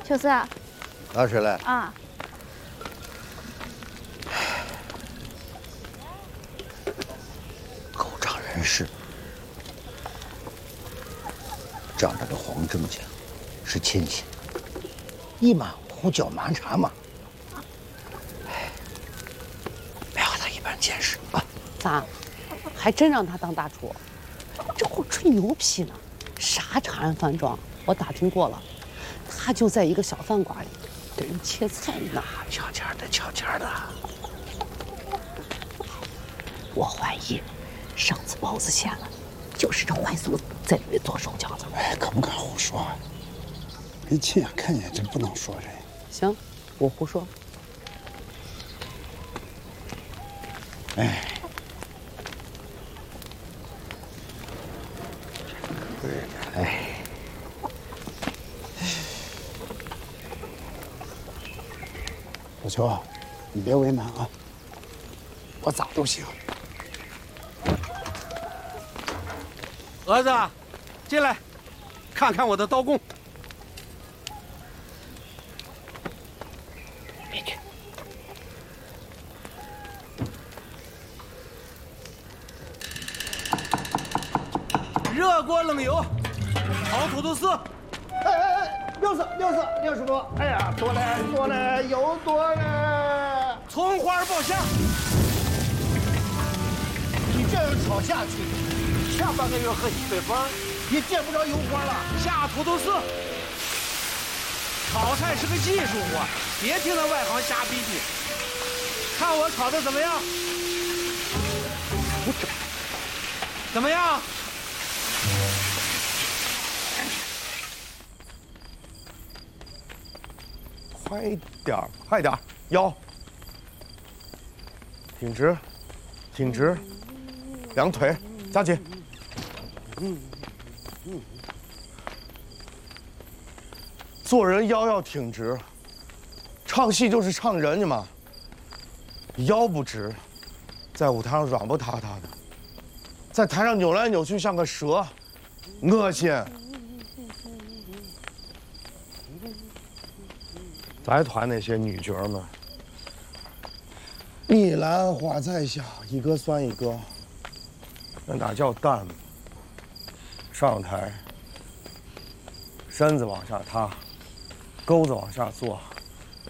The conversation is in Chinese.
秋思啊， 老师来啊， 狗仗人势，仗着这黄正家是亲戚，一马虎脚麻茶嘛。别和他一般见识啊！ 咋，还真让他当大厨？这会吹牛皮呢？啥长安饭庄？我打听过了，他就在一个小饭馆里给人切菜呢。 悄悄的，悄悄的。 我怀疑，上次包子馅了，就是这坏孙子在里面做手脚子。 哎，可不敢胡说啊！你亲眼看见，真不能说人。 行，我胡说。 哎， 哎， 小秋啊，你别为难啊，我咋都行。 儿子，进来，看看我的刀工。 别去。 热锅冷油，炒土豆丝。 六师傅，哎呀，多嘞，油多嘞。 葱花爆虾。 你这样炒下去，下半个月喝西北风，也见不着油花了。 下土豆丝。炒菜是个技术活，别听那外行瞎逼逼。看我炒的怎么样？怎么样？ 快点，腰挺直，挺直，两腿夹紧。做人腰要挺直，唱戏就是唱人家嘛。腰不直，在舞台上软不塌塌的，在台上扭来扭去像个蛇，恶心。咱团那些女角们，一兰花在下，一个算一个，那哪叫淡嘛？上台，身子往下塌，钩子往下坐。